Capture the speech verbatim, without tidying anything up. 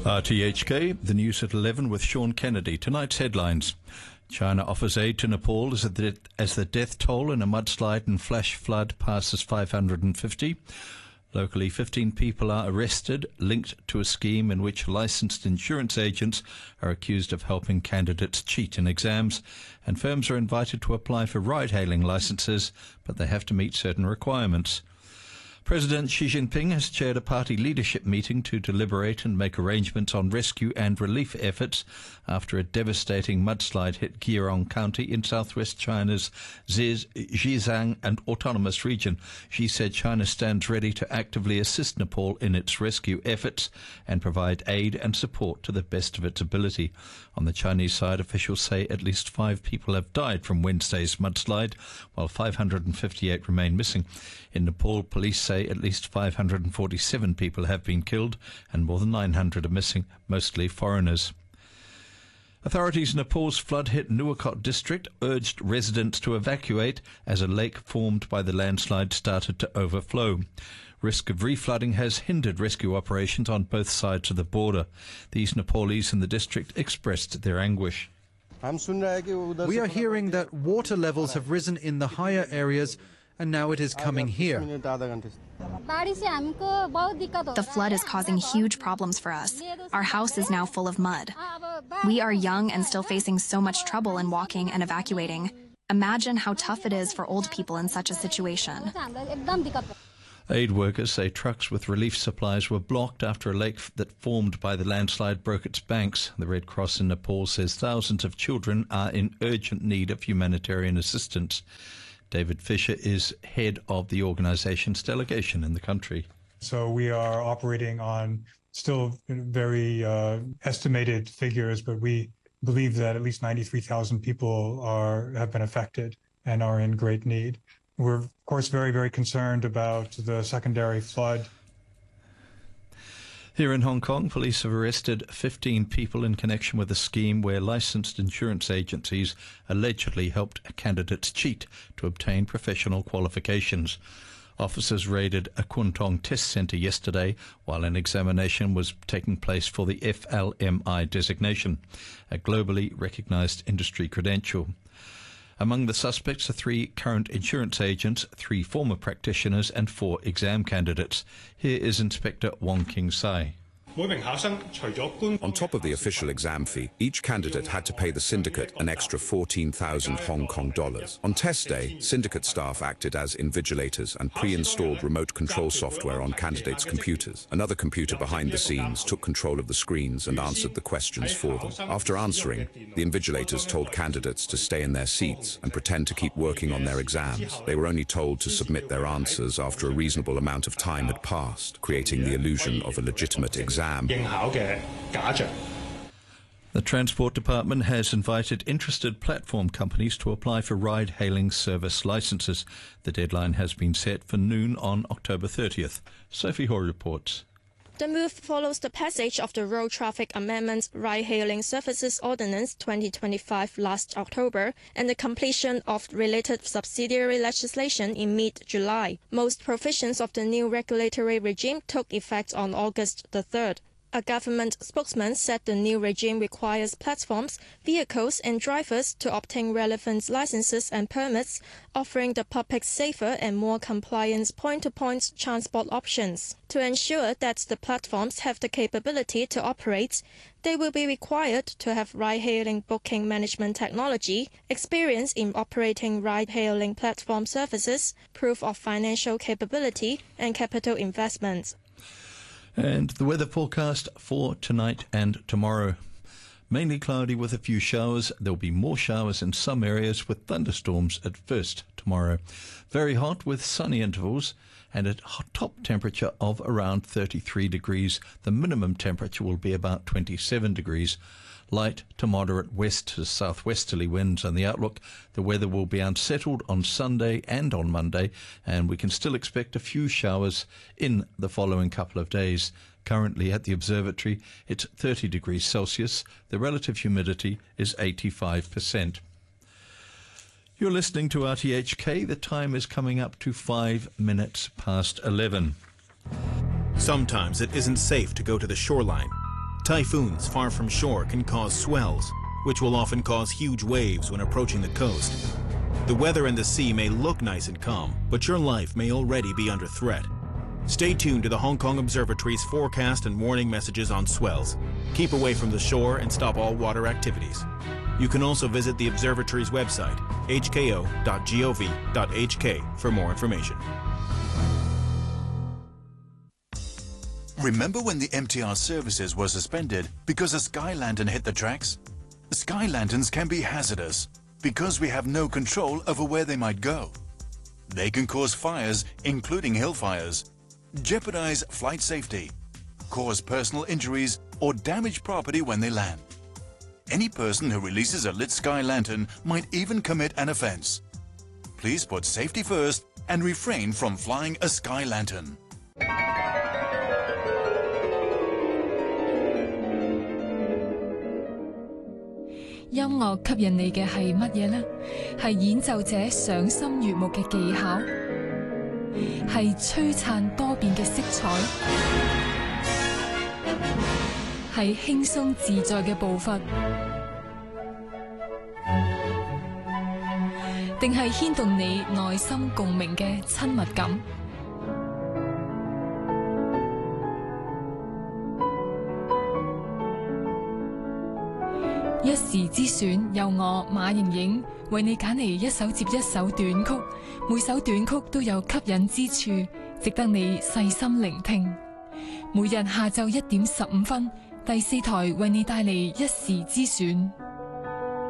R T H K, the news at eleven with Sean Kennedy. Tonight's headlines. China offers aid to Nepal as the, as the death toll in a mudslide and flash flood passes five hundred fifty. Locally, fifteen people are arrested, linked to a scheme in which licensed insurance agents are accused of helping candidates cheat in exams, and firms are invited to apply for ride-hailing licenses, but they have to meet certain requirements. President Xi Jinping has chaired a party leadership meeting to deliberate and make arrangements on rescue and relief efforts after a devastating mudslide hit Guiyang County in southwest China's Xizang and autonomous region. Xi said China stands ready to actively assist Nepal in its rescue efforts and provide aid and support to the best of its ability. On the Chinese side, officials say at least five people have died from Wednesday's mudslide, while five hundred fifty-eight remain missing. In Nepal, police say at least five hundred forty-seven people have been killed and more than nine hundred are missing, mostly foreigners. Authorities in Nepal's flood-hit Nuwakot district urged residents to evacuate as a lake formed by the landslide started to overflow. Risk of reflooding has hindered rescue operations on both sides of the border. These Nepalese in the district expressed their anguish. We are hearing that water levels have risen in the higher areas, and now it is coming here. The flood is causing huge problems for us. Our house is now full of mud. We are young and still facing so much trouble in walking and evacuating. Imagine how tough it is for old people in such a situation. Aid workers say trucks with relief supplies were blocked after a lake that formed by the landslide broke its banks. The Red Cross in Nepal says thousands of children are in urgent need of humanitarian assistance. David Fisher is head of the organization's delegation in the country. So we are operating on still very uh, estimated figures, but we believe that at least ninety-three thousand people are have been affected and are in great need. We're, of course, very, very concerned about the secondary flood. Here in Hong Kong, police have arrested fifteen people in connection with a scheme where licensed insurance agencies allegedly helped candidates cheat to obtain professional qualifications. Officers raided a Kwun Tong test centre yesterday while an examination was taking place for the F L M I designation, a globally recognised industry credential. Among the suspects are three current insurance agents, three former practitioners and four exam candidates. Here is Inspector Wong King Sai. On top of the official exam fee, each candidate had to pay the syndicate an extra fourteen thousand Hong Kong dollars. On test day, syndicate staff acted as invigilators and pre-installed remote control software on candidates' computers. Another computer behind the scenes took control of the screens and answered the questions for them. After answering, the invigilators told candidates to stay in their seats and pretend to keep working on their exams. They were only told to submit their answers after a reasonable amount of time had passed, creating the illusion of a legitimate exam. The Transport Department has invited interested platform companies to apply for ride-hailing service licences. The deadline has been set for noon on October thirtieth. Sophie Hoare reports. The move follows the passage of the Road Traffic Amendment Ride-Hailing Services Ordinance twenty twenty-five last October and the completion of related subsidiary legislation in mid-July. Most provisions of the new regulatory regime took effect on August the third. A government spokesman said the new regime requires platforms, vehicles and drivers to obtain relevant licenses and permits, offering the public safer and more compliant point-to-point transport options. To ensure that the platforms have the capability to operate, they will be required to have ride-hailing booking management technology, experience in operating ride-hailing platform services, proof of financial capability, and capital investment. And the weather forecast for tonight and tomorrow. Mainly cloudy with a few showers. There will be more showers in some areas with thunderstorms at first tomorrow. Very hot with sunny intervals and a top temperature of around thirty-three degrees. The minimum temperature will be about twenty-seven degrees. Light to moderate west to southwesterly winds on the outlook. The weather will be unsettled on Sunday and on Monday, and we can still expect a few showers in the following couple of days. Currently at the observatory, it's thirty degrees Celsius. The relative humidity is eighty-five percent. You're listening to R T H K. The time is coming up to five minutes past eleven. Sometimes it isn't safe to go to the shoreline. Typhoons far from shore can cause swells, which will often cause huge waves when approaching the coast. The weather and the sea may look nice and calm, but your life may already be under threat. Stay tuned to the Hong Kong Observatory's forecast and warning messages on swells. Keep away from the shore and stop all water activities. You can also visit the observatory's website, h k o dot gov dot h k, for more information. Remember when the M T R services were suspended because a sky lantern hit the tracks? Sky lanterns can be hazardous because we have no control over where they might go. They can cause fires, including hill fires, jeopardize flight safety, cause personal injuries, or damage property when they land. Any person who releases a lit sky lantern might even commit an offense. Please put safety first and refrain from flying a sky lantern. 音樂吸引你嘅係乜嘢呢？係演奏者賞心悅目嘅技巧，係璀璨多變嘅色彩，係輕鬆自在嘅步伐，定係牽動你內心共鳴嘅親密感？一時之選，由我馬盈盈為你揀嚟一首接一首短曲，每首短曲都有吸引之處，值得你細心聆聽。每日下晝一點十五分，第四台為你帶嚟一時之選。